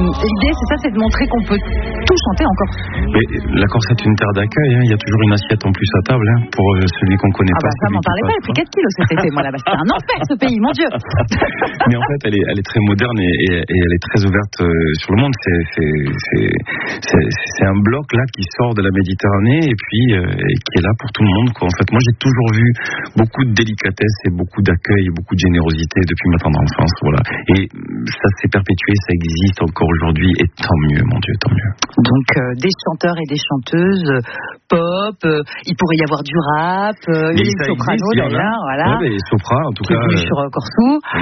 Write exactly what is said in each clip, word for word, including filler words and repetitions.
l'idée, c'est ça, c'est de montrer qu'on peut tout chanter encore. Mais la Corse est une terre d'accueil, hein. Il y a toujours une assiette en plus à table, hein, pour celui qu'on connaît ah pas. Ah bah ça, m'en parlez pas, j'ai pris quatre kilos cet été, moi là-bas. C'est un enfer ce pays, mon Dieu. Mais en fait, elle est, elle est très moderne et, et, et elle est très ouverte euh, sur le monde. C'est, c'est, c'est, c'est, c'est un bloc là qui sort de la Méditerranée et puis euh, et qui est là pour tout le monde, quoi. En fait, moi j'ai toujours vu beaucoup de délicatesse et beaucoup d'accueil et beaucoup de générosité depuis ma tendre enfance, voilà. Et ça s'est perpétué, ça existe encore aujourd'hui et tant mieux, mon Dieu, tant mieux. Donc euh, des chanteurs et des chanteuses euh, pop, euh, il pourrait y avoir du rap, euh, il y a des sopranos d'ailleurs, voilà. Ouais, les sopras en tout qui cas. Qui est venu euh... sur euh, Corsou. Oui.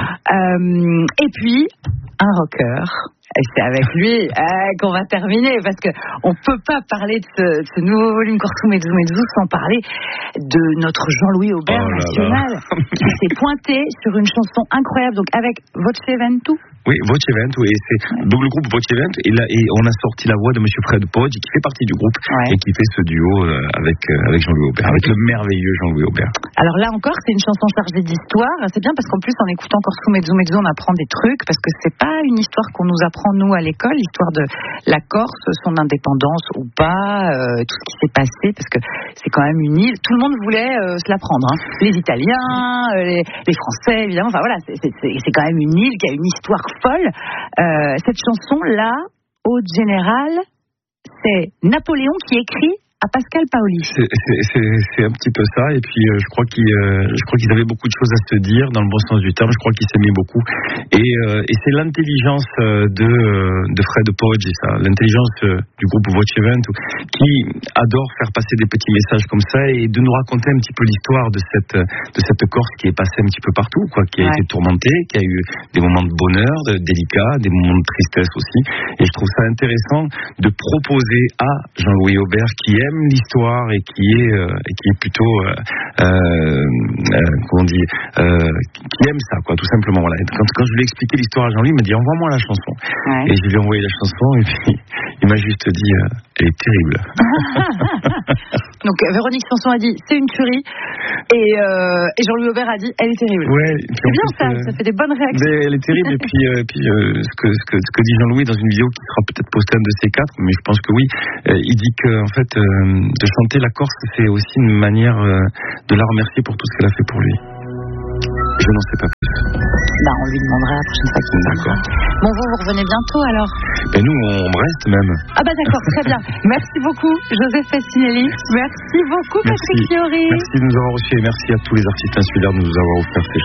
Euh, et puis un rocker. Et c'est avec lui euh, qu'on va terminer, parce qu'on ne peut pas parler de ce, de ce nouveau volume Corsou Mezzo Mezzo sans parler de notre Jean-Louis Aubert oh national, là. Qui s'est pointé sur une chanson incroyable, donc avec Voce Ventu. Oui, Voce Ventu, et c'est donc le groupe Voce Ventu, et, là, et on a sorti la voix de Monsieur Fred Poggi, qui fait partie du groupe, ouais. Et qui fait ce duo euh, avec, euh, avec Jean-Louis Aubert, avec le merveilleux Jean-Louis Aubert. Alors là encore, c'est une chanson chargée d'histoire, c'est bien parce qu'en plus, en écoutant Corsou Mezzo Mezzo, on apprend des trucs, parce que c'est pas une histoire qu'on nous apprend nous à l'école, l'histoire de la Corse, son indépendance ou pas, euh, tout ce qui s'est passé, parce que c'est quand même une île, tout le monde voulait euh, se la prendre, hein. Les Italiens, euh, les, les Français, évidemment, enfin voilà, c'est, c'est, c'est quand même une île qui a une histoire folle. Euh, cette chanson-là, au général, c'est Napoléon qui écrit à Pascal Paoli. C'est, c'est, c'est, c'est un petit peu ça, et puis euh, je crois qu'ils, euh, je crois qu'ils avaient beaucoup de choses à se dire dans le bon sens du terme. Je crois qu'ils s'aimaient beaucoup, et, euh, et c'est l'intelligence de de Fred Poggi, ça, l'intelligence du groupe Voce Ventu, qui adore faire passer des petits messages comme ça et de nous raconter un petit peu l'histoire de cette de cette Corse qui est passée un petit peu partout, quoi, qui a ouais. été tourmentée, qui a eu des moments de bonheur, de délicats, des moments de tristesse aussi. Et je trouve ça intéressant de proposer à Jean-Louis Aubert, qui est l'histoire et qui est euh, et qui est plutôt euh, euh, euh, comment on dit euh, qui aime ça, quoi, tout simplement, voilà. Quand, quand je lui ai expliqué l'histoire à Jean-Louis, il m'a dit envoie-moi la chanson, ouais. Et je lui ai envoyé la chanson et puis il m'a juste dit euh, elle est terrible. Donc Véronique Sanson a dit c'est une tuerie et, euh, et Jean-Louis Aubert a dit elle est terrible. Ouais, c'est bien ça, euh, ça fait des bonnes réactions. Elle est terrible et puis, euh, puis euh, ce, que, ce, que, ce que dit Jean-Louis dans une vidéo qui sera peut-être postée un de ces quatre, mais je pense que oui, euh, il dit que en fait euh, de chanter la Corse, c'est aussi une manière euh, de la remercier pour tout ce qu'elle a fait pour lui. Je n'en sais pas plus. Bah, on lui demandera la prochaine fois qu'il parlera. Bon, vous, vous revenez bientôt alors? Ben nous, on reste même. Ah bah d'accord, très bien. Merci beaucoup, Joseph Fascinelli. Merci beaucoup, merci. Patrick Fiori. Merci de nous avoir reçus et merci à tous les artistes insulaires de nous avoir offert ces